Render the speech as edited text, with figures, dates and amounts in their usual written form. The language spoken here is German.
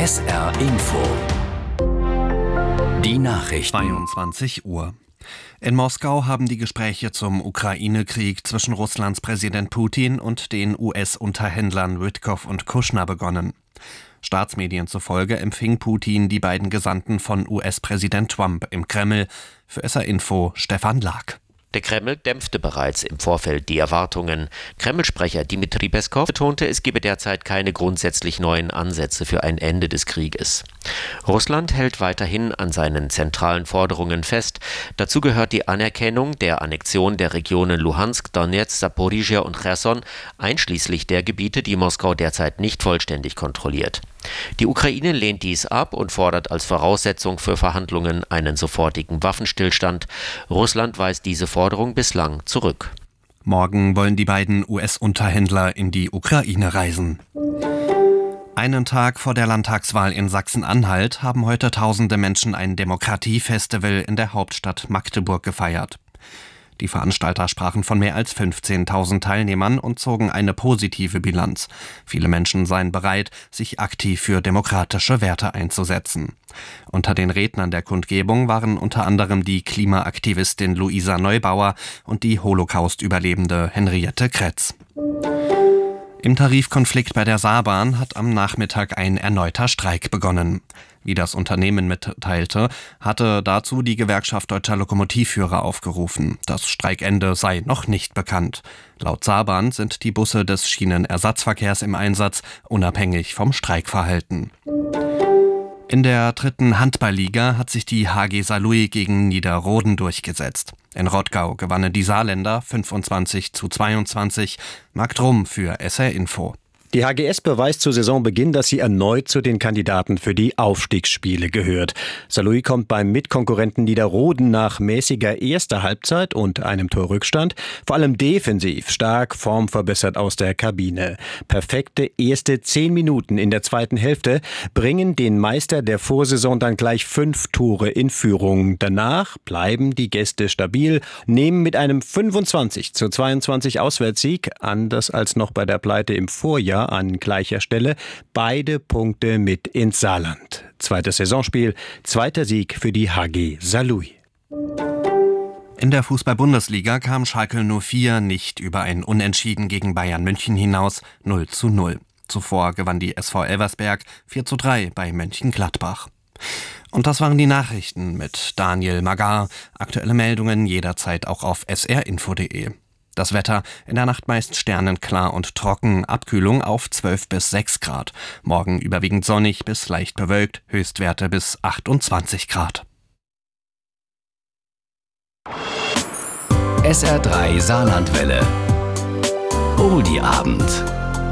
SR Info. Die Nachrichten. 22 Uhr. In Moskau haben die Gespräche zum Ukraine-Krieg zwischen Russlands Präsident Putin und den US-Unterhändlern Witkow und Kushner begonnen. Staatsmedien zufolge empfing Putin die beiden Gesandten von US-Präsident Trump im Kreml. Für SR Info Stefan Lag. Der Kreml dämpfte bereits im Vorfeld die Erwartungen. Kreml-Sprecher Dmitri Peskow betonte, es gebe derzeit keine grundsätzlich neuen Ansätze für ein Ende des Krieges. Russland hält weiterhin an seinen zentralen Forderungen fest. Dazu gehört die Anerkennung der Annexion der Regionen Luhansk, Donetsk, Saporizhia und Cherson, einschließlich der Gebiete, die Moskau derzeit nicht vollständig kontrolliert. Die Ukraine lehnt dies ab und fordert als Voraussetzung für Verhandlungen einen sofortigen Waffenstillstand. Russland weist diese Forderung bislang zurück. Morgen wollen die beiden US-Unterhändler in die Ukraine reisen. Einen Tag vor der Landtagswahl in Sachsen-Anhalt haben heute tausende Menschen ein Demokratiefestival in der Hauptstadt Magdeburg gefeiert. Die Veranstalter sprachen von mehr als 15.000 Teilnehmern und zogen eine positive Bilanz. Viele Menschen seien bereit, sich aktiv für demokratische Werte einzusetzen. Unter den Rednern der Kundgebung waren unter anderem die Klimaaktivistin Luisa Neubauer und die Holocaust-Überlebende Henriette Kretz. Im Tarifkonflikt bei der Saarbahn hat am Nachmittag ein erneuter Streik begonnen. Wie das Unternehmen mitteilte, hatte dazu die Gewerkschaft Deutscher Lokomotivführer aufgerufen. Das Streikende sei noch nicht bekannt. Laut Saarbahn sind die Busse des Schienenersatzverkehrs im Einsatz, unabhängig vom Streikverhalten. In der dritten Handballliga hat sich die HG Saarlouis gegen Niederroden durchgesetzt. In Rottgau gewannen die Saarländer 25:22. Marc Drum für SR Info. Die HGS beweist zu Saisonbeginn, dass sie erneut zu den Kandidaten für die Aufstiegsspiele gehört. Saarlouis kommt beim Mitkonkurrenten Niederroden nach mäßiger erster Halbzeit und einem Torrückstand vor allem defensiv stark formverbessert aus der Kabine. Perfekte erste 10 Minuten in der zweiten Hälfte bringen den Meister der Vorsaison dann gleich 5 Tore in Führung. Danach bleiben die Gäste stabil, nehmen mit einem 25:22 Auswärtssieg, anders als noch bei der Pleite im Vorjahr, an gleicher Stelle beide Punkte mit ins Saarland. Zweites Saisonspiel, zweiter Sieg für die HG Saarlouis. In der Fußball-Bundesliga kam Schalke 04 nicht über ein Unentschieden gegen Bayern München hinaus, 0:0. Zuvor gewann die SV Elversberg 4:3 bei Mönchengladbach. Und das waren die Nachrichten mit Daniel Magar. Aktuelle Meldungen jederzeit auch auf srinfo.de. Das Wetter: in der Nacht meist sternenklar und trocken, Abkühlung auf 12 bis 6 Grad. Morgen überwiegend sonnig bis leicht bewölkt, Höchstwerte bis 28 Grad. SR3 Saarlandwelle. Oldie Abend.